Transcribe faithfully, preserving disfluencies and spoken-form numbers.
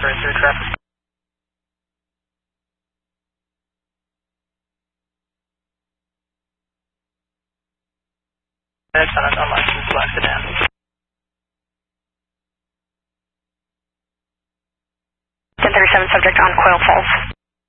occurring through traffic. Next on unlicensed black sedan. ten thirty-seven subject on Quail Falls.